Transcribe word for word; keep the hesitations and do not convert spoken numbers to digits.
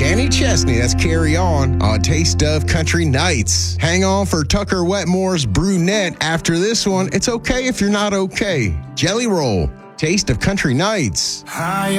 Kenny Chesney. That's Carry On on Taste of Country Nights. Hang on for Tucker Wetmore's Brunette. After this one, it's okay if you're not okay. Jelly Roll, Taste of Country Nights. High